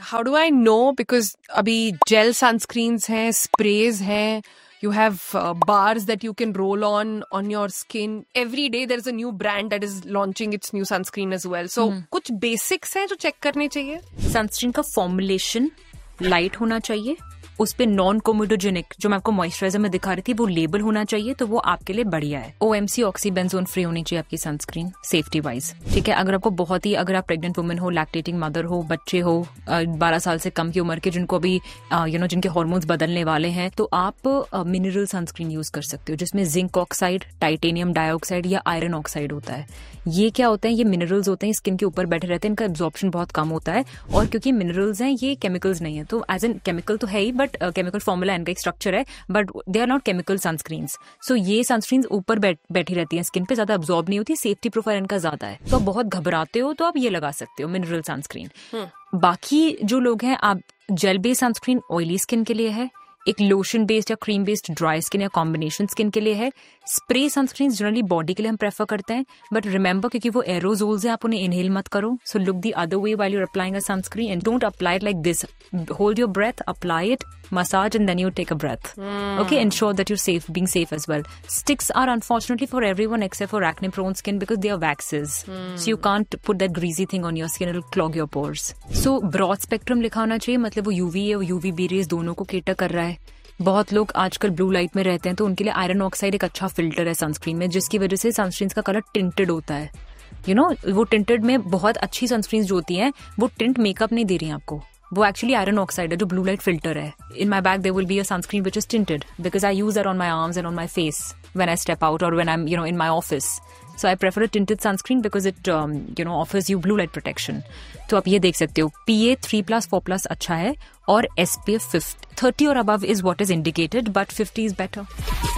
How do I know? Because अभी gel sunscreens हैं, sprays हैं, you have bars that you can roll on your skin. Every day there is a new brand that is launching its new sunscreen as well. So कुछ basics हैं जो check करने चाहिए. Sunscreen का formulation light होना चाहिए, उस पे नॉन कोमोडोजेनिक जो मैं आपको मॉइस्चराइजर में दिखा रही थी वो लेबल होना चाहिए, तो वो आपके लिए बढ़िया है. OMC ऑक्सीबेंजोन फ्री होनी चाहिए आपकी सनस्क्रीन सेफ्टी वाइज. ठीक है, अगर आपको बहुत ही, अगर आप प्रेग्नेंट वुमेन हो, लैक्टेटिंग मदर हो, बच्चे हो 12 साल से कम की उम्र के जिनको अभी जिनके हार्मोन्स बदलने वाले हैं, तो आप मिनरल सनस्क्रीन यूज कर सकते हो जिसमें जिंक ऑक्साइड, टाइटेनियम डाइऑक्साइड या आयरन ऑक्साइड होता है. ये क्या होता है? ये मिनरल्स होते हैं, स्किन के ऊपर बैठे रहते हैं, इनका एब्जॉर्प्शन बहुत कम होता है. और क्योंकि मिनरल्स हैं, ये केमिकल्स नहीं है, तो एज एन केमिकल तो है ही, बट केमिकल फॉर्मूला इनका एक स्ट्रक्चर है, but they are not chemical sunscreens. सो ये सनस्क्रीन्स ऊपर बैठी रहती हैं स्किन पे, ज्यादा एब्जॉर्ब नहीं होती, सेफ्टी प्रोफाइल इनका ज्यादा है. तो आप बहुत घबराते हो तो आप ये लगा सकते हो मिनरल सनस्क्रीन. बाकी जो लोग हैं, आप gel based sunscreen oily skin के लिए है, एक लोशन बेस्ड या क्रीम बेस्ड ड्राई स्किन या कॉम्बिनेशन स्किन के लिए है. स्प्रे सनस्क्रीन जनरली बॉडी के लिए हम प्रेफर करते हैं, बट रिमेंबर क्योंकि वो एरोजोल्स हैं, आप उन्हें इनहेल मत करो. So look the other way while you are applying a sunscreen and don't apply it like this. Hold your breath, apply it, massage, and then you take a breath. Okay, ensure that you're being safe as well. Sticks are unfortunately for everyone except for acne prone skin because they are waxes. So you can't put that greasy thing on your skin, it'll clog your pores. So broad spectrum लिखा होना चाहिए, मतलब वो UV है, वो UVB raise दोनों को cater कर रहा है. बहुत लोग आजकल ब्लू लाइट में रहते हैं, तो उनके लिए आयरन ऑक्साइड एक अच्छा फिल्टर है सनस्क्रीन में, जिसकी वजह से सनस्क्रीन का कलर टिंटेड होता है. वो टिंटेड में बहुत अच्छी सनस्क्रीन जो होती हैं वो टिंट मेकअप नहीं दे रही हैं आपको, वो एक्चुअली आयरन ऑक्साइड है जो ब्लू लाइट फिल्टर है. इन my bag there will be a sunscreen which is tinted because I use that on my arms and on my face when I step out और when I am in my office. So I prefer a tinted sunscreen because it offers you blue light protection. तो आप ये देख सकते हो, PA 3+, 4+ अच्छा है, और SPF 30 और above is what is indicated, but 50 is better.